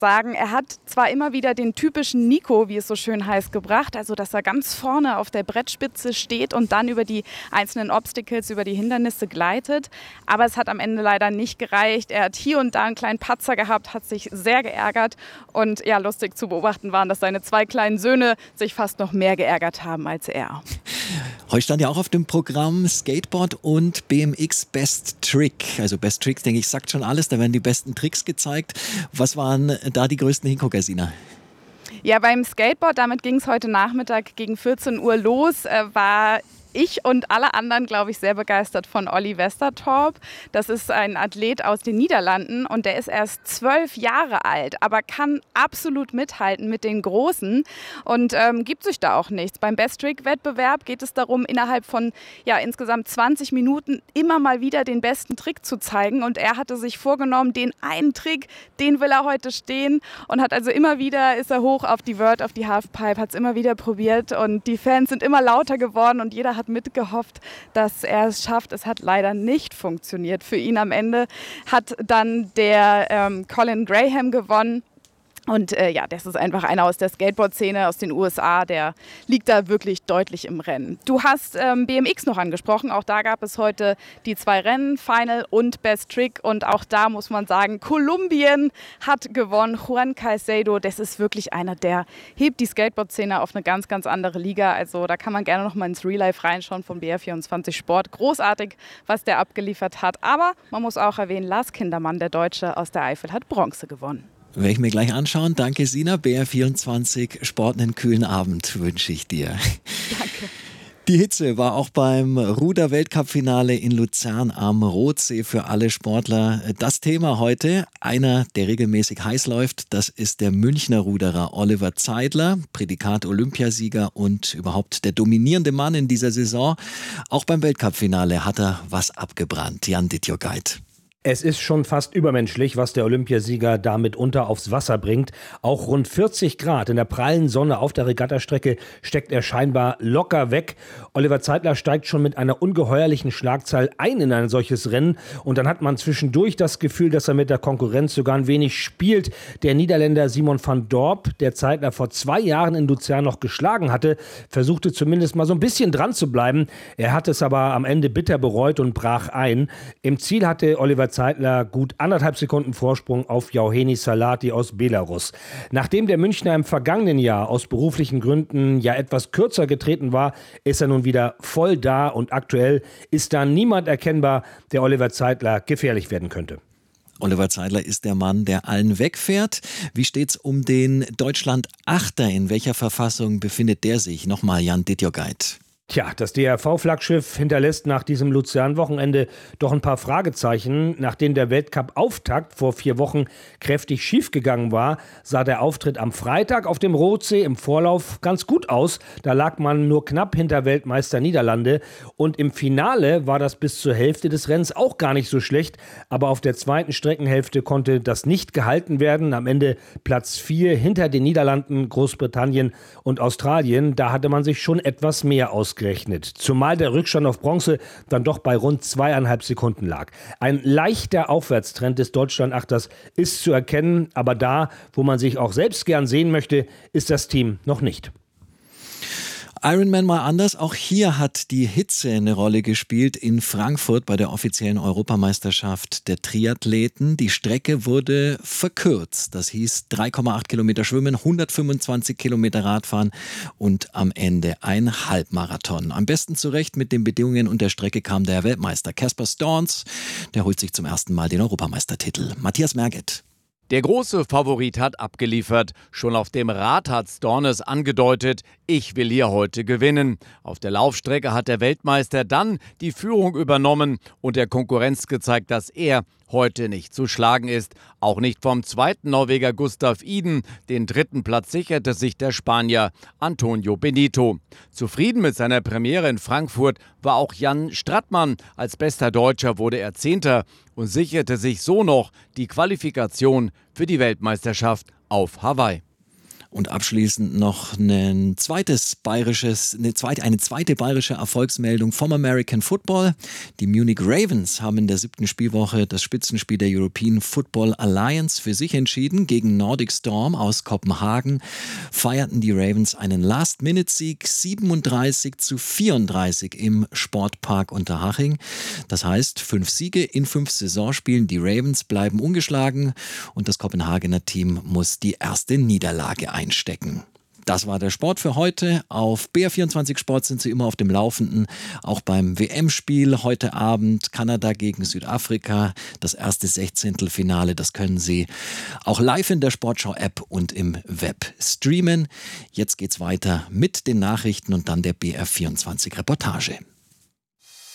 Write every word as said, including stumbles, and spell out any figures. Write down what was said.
sagen, er hat zwar immer wieder den typischen Nico, wie es so schön heißt, gebracht, also dass er ganz vorne auf der Brettspitze steht und dann über die einzelnen Obstacles, über die Hindernisse gleitet, aber es hat am Ende leider nicht gereicht. Er hat hier und da einen kleinen Patzer gehabt, hat sich sehr geärgert und ja, lustig zu beobachten waren, dass seine zwei kleinen Söhne sich fast noch mehr geärgert haben als er. Heute stand ja auch auf dem Programm Skateboard und B M X Best Trick. Also Best Trick, denke ich, sagt schon alles. Da werden die besten Tricks gezeigt. Was waren da die größten Hingucker, Sina? Ja, beim Skateboard, damit ging es heute Nachmittag gegen vierzehn Uhr los, äh, war ich und alle anderen, glaube ich, sehr begeistert von Olli Westertorp. Das ist ein Athlet aus den Niederlanden und der ist erst zwölf Jahre alt, aber kann absolut mithalten mit den Großen und ähm, gibt sich da auch nichts. Beim Best-Trick-Wettbewerb geht es darum, innerhalb von ja, insgesamt zwanzig Minuten immer mal wieder den besten Trick zu zeigen und er hatte sich vorgenommen, den einen Trick, den will er heute stehen und hat also immer wieder, ist er hoch auf die Vert, auf die Halfpipe, hat es immer wieder probiert und die Fans sind immer lauter geworden und jeder hat hat mitgehofft, dass er es schafft. Es hat leider nicht funktioniert. Für ihn am Ende hat dann der ähm, Colin Graham gewonnen. Und äh, ja, das ist einfach einer aus der Skateboard-Szene aus den U S A, der liegt da wirklich deutlich im Rennen. Du hast ähm, B M X noch angesprochen, auch da gab es heute die zwei Rennen, Final und Best Trick und auch da muss man sagen, Kolumbien hat gewonnen, Juan Caicedo, das ist wirklich einer, der hebt die Skateboard-Szene auf eine ganz, ganz andere Liga, also da kann man gerne noch mal ins Real Life reinschauen von B R vierundzwanzig Sport, großartig, was der abgeliefert hat, aber man muss auch erwähnen, Lars Kindermann, der Deutsche aus der Eifel, hat Bronze gewonnen. Werde ich mir gleich anschauen. Danke, Sina. B R vierundzwanzig, Sport, einen kühlen Abend wünsche ich dir. Danke. Die Hitze war auch beim Ruder-Weltcup-Finale in Luzern am Rotsee für alle Sportler das Thema heute. Einer, der regelmäßig heiß läuft, das ist der Münchner Ruderer Oliver Zeidler, Prädikat Olympiasieger und überhaupt der dominierende Mann in dieser Saison. Auch beim Weltcup-Finale hat er was abgebrannt. Jan Dittjogait. Es ist schon fast übermenschlich, was der Olympiasieger da mitunter aufs Wasser bringt. Auch rund vierzig Grad in der prallen Sonne auf der Regattastrecke steckt er scheinbar locker weg. Oliver Zeidler steigt schon mit einer ungeheuerlichen Schlagzahl ein in ein solches Rennen. Und dann hat man zwischendurch das Gefühl, dass er mit der Konkurrenz sogar ein wenig spielt. Der Niederländer Simon van Dorp, der Zeidler vor zwei Jahren in Luzern noch geschlagen hatte, versuchte zumindest mal so ein bisschen dran zu bleiben. Er hat es aber am Ende bitter bereut und brach ein. Im Ziel hatte Oliver Zeidler gut anderthalb Sekunden Vorsprung auf Jauheni Salati aus Belarus. Nachdem der Münchner im vergangenen Jahr aus beruflichen Gründen ja etwas kürzer getreten war, ist er nun wieder voll da und aktuell ist da niemand erkennbar, der Oliver Zeidler gefährlich werden könnte. Oliver Zeidler ist der Mann, der allen wegfährt. Wie steht's um den Deutschland-Achter? In welcher Verfassung befindet der sich? Nochmal Jan Dittjogait. Tja, das D R V-Flaggschiff hinterlässt nach diesem Luzern-Wochenende doch ein paar Fragezeichen. Nachdem der Weltcup-Auftakt vor vier Wochen kräftig schiefgegangen war, sah der Auftritt am Freitag auf dem Rotsee im Vorlauf ganz gut aus. Da lag man nur knapp hinter Weltmeister Niederlande. Und im Finale war das bis zur Hälfte des Rennens auch gar nicht so schlecht. Aber auf der zweiten Streckenhälfte konnte das nicht gehalten werden. Am Ende Platz vier hinter den Niederlanden, Großbritannien und Australien. Da hatte man sich schon etwas mehr ausgerechnet. Zumal der Rückstand auf Bronze dann doch bei rund zweieinhalb Sekunden lag. Ein leichter Aufwärtstrend des Deutschland-Achters ist zu erkennen, aber da, wo man sich auch selbst gern sehen möchte, ist das Team noch nicht. Ironman mal anders. Auch hier hat die Hitze eine Rolle gespielt in Frankfurt bei der offiziellen Europameisterschaft der Triathleten. Die Strecke wurde verkürzt. Das hieß drei Komma acht Kilometer Schwimmen, hundertfünfundzwanzig Kilometer Radfahren und am Ende ein Halbmarathon. Am besten zurecht mit den Bedingungen und der Strecke kam der Weltmeister Casper Storns. Der holt sich zum ersten Mal den Europameistertitel. Matthias Merget. Der große Favorit hat abgeliefert. Schon auf dem Rad hat Stornes angedeutet, ich will hier heute gewinnen. Auf der Laufstrecke hat der Weltmeister dann die Führung übernommen und der Konkurrenz gezeigt, dass er heute nicht zu schlagen ist. Auch nicht vom zweiten Norweger Gustav Iden. Den dritten Platz sicherte sich der Spanier Antonio Benito. Zufrieden mit seiner Premiere in Frankfurt war auch Jan Strattmann. Als bester Deutscher wurde er Zehnter und sicherte sich so noch die Qualifikation für die Weltmeisterschaft auf Hawaii. Und abschließend noch ein zweites bayerisches, eine zweite, eine zweite bayerische Erfolgsmeldung vom American Football. Die Munich Ravens haben in der siebten Spielwoche das Spitzenspiel der European Football Alliance für sich entschieden. Gegen Nordic Storm aus Kopenhagen feierten die Ravens einen Last-Minute-Sieg siebenunddreißig zu vierunddreißig im Sportpark Unterhaching. Das heißt, fünf Siege in fünf Saisonspielen. Die Ravens bleiben ungeschlagen und das Kopenhagener Team muss die erste Niederlage einstecken. einstecken. Das war der Sport für heute. Auf B R vierundzwanzig Sport sind Sie immer auf dem Laufenden. Auch beim W M-Spiel heute Abend Kanada gegen Südafrika. Das erste Sechzehntelfinale, das können Sie auch live in der Sportschau-App und im Web streamen. Jetzt geht's weiter mit den Nachrichten und dann der B R vierundzwanzig Reportage.